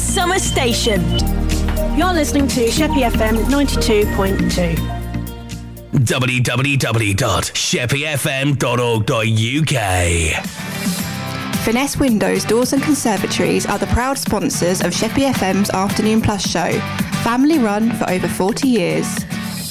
summer station. You're listening to Sheppey FM 92.2. www.sheppeyfm.org.uk. Finesse Windows, Doors and Conservatories are the proud sponsors of Sheppey FM's Afternoon Plus show, family run for over 40 years.